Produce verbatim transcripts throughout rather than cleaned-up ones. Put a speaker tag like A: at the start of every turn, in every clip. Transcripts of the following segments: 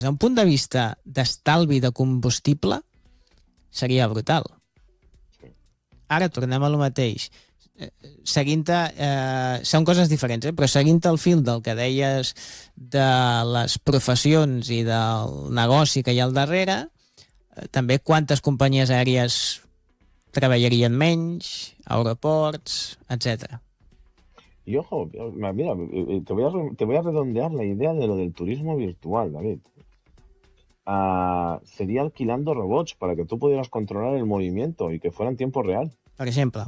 A: Des d'un punt de vista d'estalvi de combustible, seria brutal. Ara tornem a lo mateix. Seguint eh, són coses diferents, eh? Però seguint el fil del que deies de les professions i del negoci que hi ha al darrere, eh, també quantes companyies aèries treballarien menys, aeroports, etcétera.
B: Y ojo, mira, te voy a, te voy a redondear la idea de lo del turismo virtual, David. Uh, sería alquilando robots para que tú pudieras controlar el movimiento y que fuera en tiempo real.
A: Per exemple.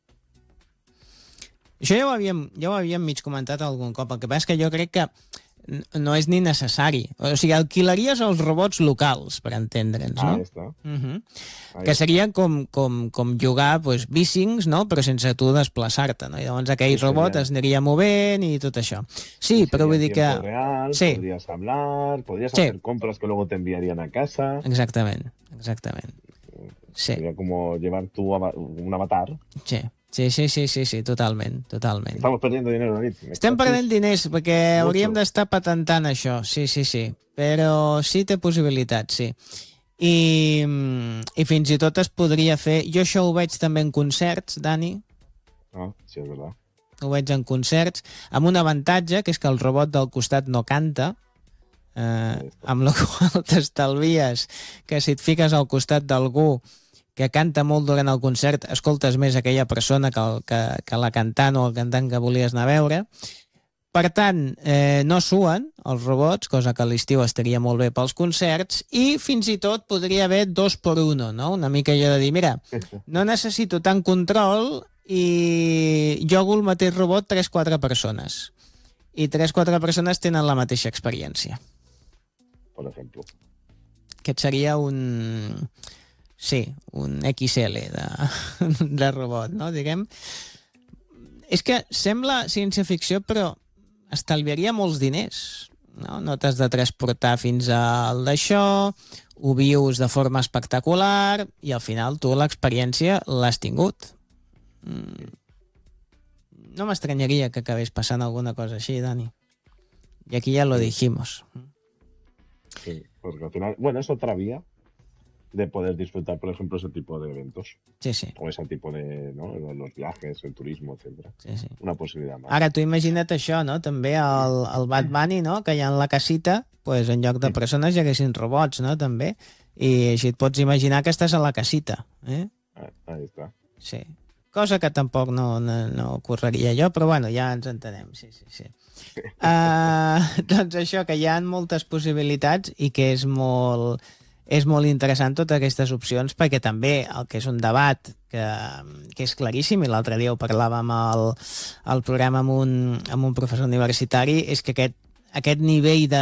A: Això ja ho havíem, ja ho havíem mig comentat algun cop. El que passa és que jo crec que no és ni necessari. O sigui, alquilaries els robots locals, per entendre'ns, no?
B: Ahí està.
A: Uh-huh. Que seria com, com, com llogar pues, bicings, no? Però sense tu desplaçar-te, no? I llavors aquell sí, robot seria... es aniria movent i tot això. Sí, però vull dir que...
B: En tiempo real, sí. Podries hablar, podries sí. hacer compras que luego te enviarían a casa.
A: Exactament, exactament. Sí.
B: Sería como llevar tu un avatar.
A: Sí. Sí, sí, sí, sí, sí, totalment, totalment.
B: Estamos perdiendo dinero, David.
A: Estem perdent diners, perquè Mucho. hauríem d'estar patentant això, sí, sí, sí. Però sí té possibilitats, sí. I, i fins i tot es podria fer... Jo això ho veig també en concerts, Dani.
B: Ah, sí, és veritat.
A: Ho veig en concerts, amb un avantatge, que és que el robot del costat no canta, eh, amb la qual t'estalvies que si et fiques al costat d'algú que canta molt durant el concert, escoltes més aquella persona que, que, que la cantant o el cantant que volies anar a veure. Per tant, eh, no suen els robots, cosa que a l'estiu estaria molt bé pels concerts, i fins i tot podria haver dos per uno, no? Una mica allò de dir, mira, no necessito tant control i jogo el mateix robot tres o quatre persones. I tres o quatre persones tenen la mateixa experiència.
B: Per exemple.
A: Aquest seria un... Sí, un X L de, de robot, no? Diguem. És que sembla ciència-ficció, però estalviaria molts diners, no? No t'has de transportar fins al d'això, ho vius de forma espectacular i al final tu l'experiència l'has tingut. No m'estranyaria que acabés passant alguna cosa així, Dani. I aquí ya lo dijimos.
B: Sí, porque al final, bueno, es otra vía de poder disfrutar, por ejemplo, ese tipo de eventos.
A: Sí, sí.
B: O ese tipo de, ¿no? Los viajes, el turismo, etcétera.
A: Sí, sí.
B: Una possibilitat més.
A: Ara, tu imagina't això, no? També el, el Bad Bunny, no? Que hi ha en la casita, pues, en lloc de persones hi haguessin robots, no? També. I així et pots imaginar que estàs a la casita. Eh?
B: Ah, ahí està.
A: Sí. Cosa que tampoc no, no, no correria jo, però bueno, ja ens entenem. Sí, sí, sí. Uh, doncs això, que hi ha moltes possibilitats i que és molt... és molt interessant totes aquestes opcions, perquè també el que és un debat que, que és claríssim, i l'altre dia ho parlàvem al, al programa amb un, amb un professor universitari, és que aquest, aquest nivell de,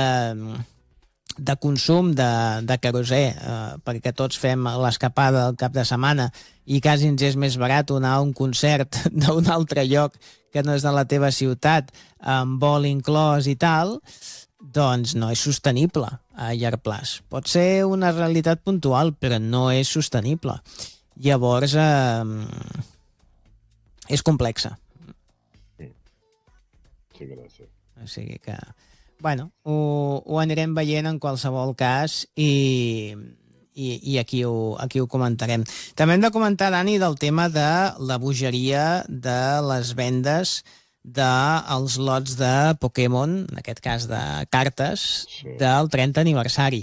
A: de consum de, de querosè, eh, perquè tots fem l'escapada al cap de setmana i quasi ens és més barat anar a un concert d'un altre lloc que no és de la teva ciutat, amb vol inclòs i tal, doncs no és sostenible a llarg plaç. Pot ser una realitat puntual, però no és sostenible. Llavors, eh, és complexa.
B: Sí, sí, gràcies.
A: O sigui que, bueno, ho, ho anirem veient en qualsevol cas i, i, i aquí, ho, aquí ho comentarem. També hem de comentar, Dani, del tema de la bogeria de les vendes dels lots de Pokémon, en aquest cas de cartes, sí. del trenta aniversari.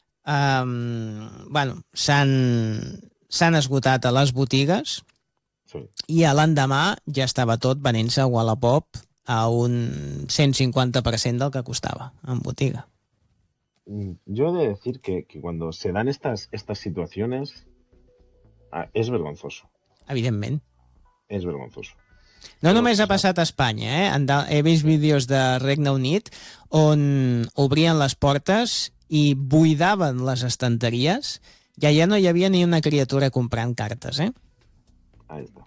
A: Um, bueno, s'han s'han esgotat a les botigues sí. i a l'endemà ja estava tot venent-se a Wallapop a un cent cincuenta per cent del que costava en botiga.
B: Yo he de decir que, que cuando se dan estas, estas situaciones es vergonzoso.
A: Evidentment.
B: És vergonzoso.
A: No només ha passat a Espanya, eh? He vist vídeos de Regne Unit on obrien les portes i buidaven les estanteries i allà no hi havia ni una criatura comprant cartes, eh?
B: Ahí està.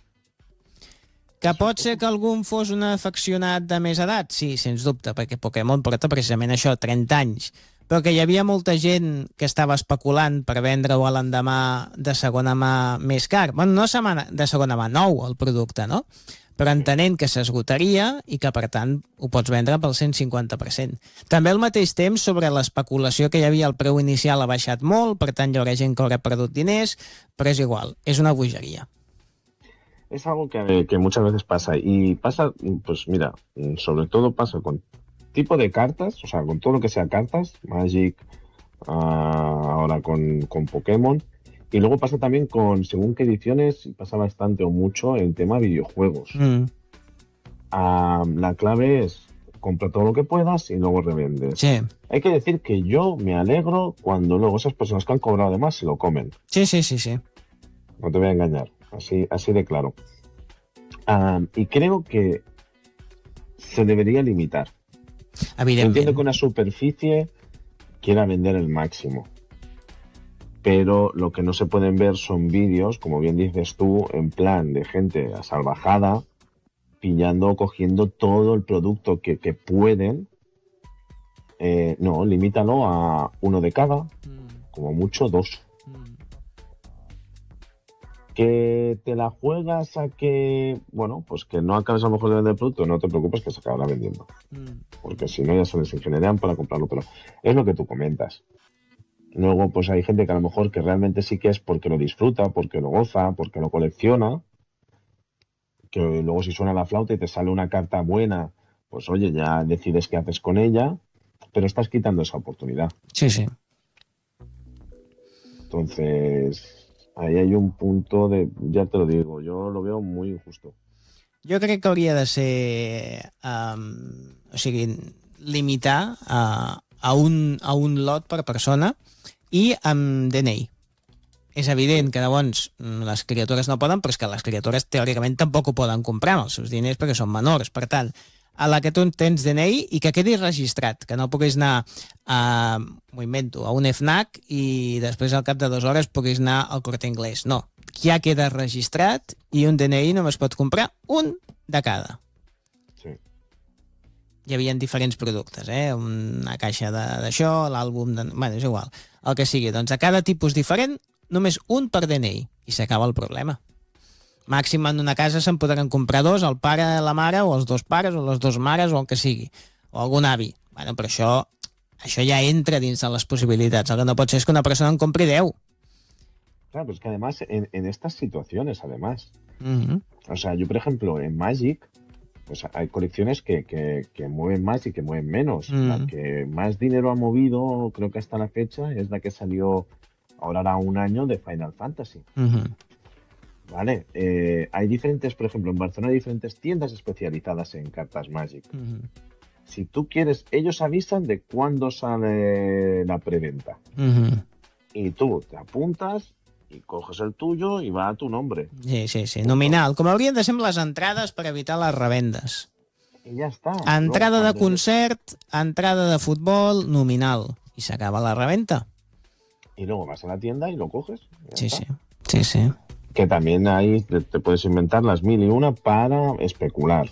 A: Que pot ser que algun fos un afeccionat de més edat? Sí, sens dubte, perquè Pokémon porta precisament això, trenta anys. Però que hi havia molta gent que estava especulant per vendre-ho a l'endemà de segona mà més car. Bueno, no de segona mà, nou el producte, no? però entenent que s'esgotaria i que, per tant, ho pots vendre pel cent cinquanta per cent. També al mateix temps, sobre l'especulació que hi havia, el preu inicial ha baixat molt, per tant, hi haurà gent que haurà perdut diners, però és igual, és una bogeria.
B: Es algo que, que muchas veces pasa, y pasa, pues mira, sobre todo pasa con tipo de cartas, o sea, con todo lo que sea cartas, Magic, uh, ahora con, con Pokémon, y luego pasa también con según qué ediciones, pasa bastante o mucho el tema videojuegos. Mm. Uh, la clave es compra todo lo que puedas y luego revendes.
A: Sí.
B: Hay que decir que yo me alegro cuando luego esas personas que han cobrado además se lo comen.
A: Sí, sí, sí, sí.
B: No te voy a engañar, así, así de claro. Uh, y creo que se debería limitar. Entiendo que una superficie quiera vender el máximo, pero lo que no se pueden ver son vídeos, como bien dices tú, en plan de gente a salvajada, pillando, cogiendo todo el producto que, que pueden. Eh, no, limítalo a uno de cada, mm. como mucho dos. Mm. Que te la juegas a que, bueno, pues que no acabes a lo mejor de vender el producto, no te preocupes que se acabará vendiendo. Mm. Porque si no ya se les ingenierían para comprarlo, pero es lo que tú comentas. Luego pues hay gente que a lo mejor que realmente sí que es porque lo disfruta, porque lo goza, porque lo colecciona, que luego si suena la flauta y te sale una carta buena, pues oye, ya decides qué haces con ella, pero estás quitando esa oportunidad.
A: Sí, sí.
B: Entonces... ahí hay un punto de, ja te lo digo, jo lo veo muy injusto.
A: Jo crec que hauria de ser, um, o sigui, limitar a, a, un, a un lot per persona i amb D N I. És evident que llavors les criatures no poden, però és que les criatures teòricament tampoc ho poden comprar amb els seus diners perquè són menors. Per tant, a la que tu tens D N I i que quedi registrat, que no puguis anar a, m'ho invento, a un FNAC i després al cap de dues hores puguis anar al Corte Inglés. No, ja queda registrat i un D N I només pot comprar un de cada.
B: Sí.
A: Hi havia diferents productes, eh? Una caixa d'això, l'àlbum de... Bueno, és igual, el que sigui. Doncs a cada tipus diferent, només un per D N I i s'acaba el problema. Màxim en una casa se'n podran comprar dos, el pare, la mare, o els dos pares, o les dues mares, o el que sigui. O algun avi. Bueno, però això, això ja entra dins de les possibilitats. El que no pot ser és que una persona en compri deu.
B: Claro, pero es que además, en, en estas situaciones, además,
A: uh-huh.
B: o sea, yo, por ejemplo, en Magic, pues hay colecciones que, que, que mueven más y que mueven menos. Uh-huh. La que más dinero ha movido, creo que hasta la fecha, es la que salió ahora hará un año de Final Fantasy.
A: Uh-huh.
B: Vale, eh, hay diferentes, por ejemplo, en Barcelona hay diferentes tiendas especializadas en cartas Magic.
A: Uh-huh.
B: Si tú quieres, ellos avisan de cuándo sale la preventa.
A: Uh-huh.
B: Y tú te apuntas i coges el tuyo i va a tu nombre.
A: Sí, sí, sí, nominal. Com haurien de ser les entrades per evitar les revendes.
B: I ja està.
A: Entrada
B: no,
A: de concert, entrada de futbol, nominal. I s'acaba la reventa.
B: Y luego vas a la tienda y lo coges.
A: Sí, sí, sí, sí.
B: Que también ahí te, te puedes inventar las mil y una para especular.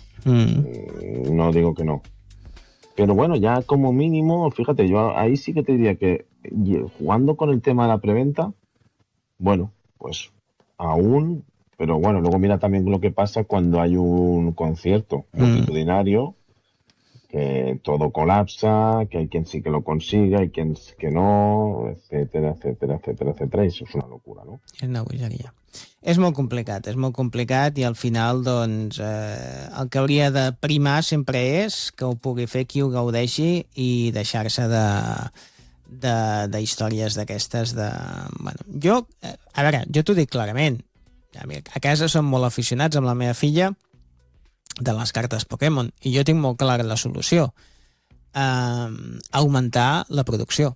A: Mm.
B: No digo que no. Pero bueno, ya como mínimo, fíjate, yo ahí sí que te diría que jugando con el tema de la preventa, bueno, pues aún, pero bueno, luego mira también lo que pasa cuando hay un concierto multitudinario, que todo colapsa, que hay quien sí que lo consigue, hay quien que no, etcétera, etcétera, etcétera, etcétera, y eso és una locura, no?
A: És una bogeria. És molt complicat, és molt complicat i al final, doncs, eh, el que hauria de primar sempre és que ho pugui fer qui ho gaudeixi i deixar-se de, de, de històries d'aquestes de... Bueno, jo, eh, a veure, jo t'ho dic clarament, a casa som molt aficionats amb la meva filla de les cartes Pokémon i jo tinc molt clara la solució, eh, augmentar la producció.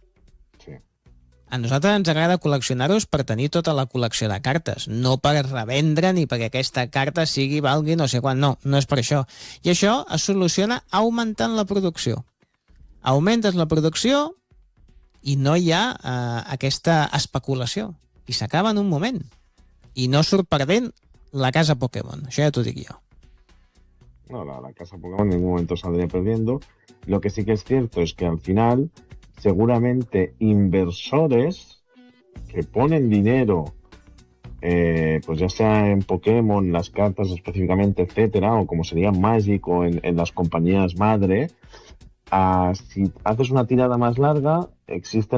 A: A nosaltres ens agrada col·leccionar-los per tenir tota la col·lecció de cartes, no per revendre ni perquè aquesta carta sigui, valgui no sé quan, no, no és per això. I això es soluciona augmentant la producció. Augmentes la producció i no hi ha eh, aquesta especulació. I s'acaba en un moment. I no surt perdent la casa Pokémon, això ja t'ho dic jo.
B: No, la, la casa Pokémon en ningún momento saldría perdiendo. Lo que sí que es cierto es que al final seguramente inversores que ponen dinero eh, pues ya sea en Pokémon, las cartas específicamente, etcétera, o como sería Magic o en, en las compañías madre, uh, si haces una tirada más larga, existen